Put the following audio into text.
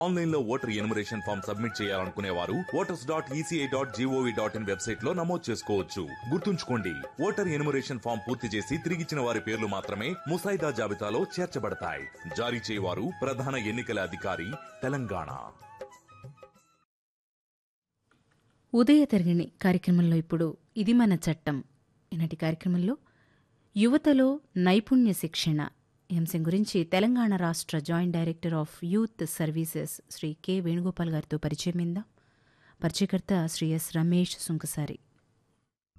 Online లో voter enumeration form submit చేయాలనుకునే వారు voters.eci.gov.in వెబ్సైట్ లో నమోదు చేసుకోవచ్చు. గుర్తుంచుకోండి, ఓటర్ ఎన్యుమరేషన్ ఫామ్ పూర్తి చేసి తిరిగిచ్చిన వారి పేర్లు మాత్రమే ముసాయిదా జాబితాలో చేర్చబడతాయి. జారీ చేయవారు ప్రధాన ఎన్నికల అధికారి, తెలంగాణ. ఉదయ తరగిణి కార్యక్రమంలో ఇప్పుడు ఇది మన చట్టం. ఈనాటి కార్యక్రమంలో యువతలో నైపుణ్య శిక్షణ ఈ అంశం గురించి తెలంగాణ రాష్ట్ర joint director of youth services Shri K Venugopal గారితో పరిచయం. పరిచయకర్త శ్రీ ఎస్ రమేష్ సుంకసారి.